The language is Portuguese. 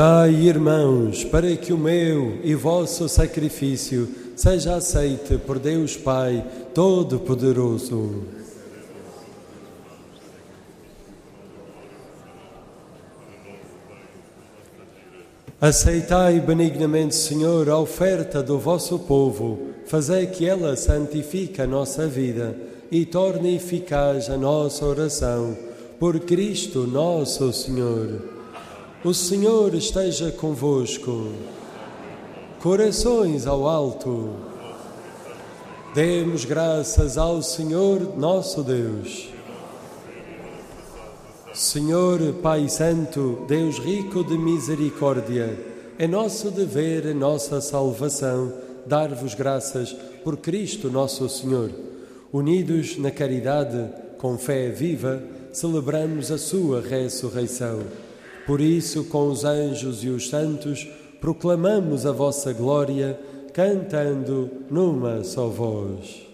Ai, irmãos, para que o meu e vosso sacrifício seja aceite por Deus Pai Todo-Poderoso. Aceitai benignamente, Senhor, a oferta do vosso povo, fazei que ela santifique a nossa vida e torne eficaz a nossa oração. Por Cristo nosso Senhor. O Senhor esteja convosco. Corações ao alto. Demos graças ao Senhor nosso Deus. Senhor Pai Santo, Deus rico de misericórdia, é nosso dever, é nossa salvação, dar-vos graças por Cristo nosso Senhor. Unidos na caridade, com fé viva, celebramos a sua ressurreição. Por isso, com os anjos e os santos, proclamamos a vossa glória, cantando numa só voz.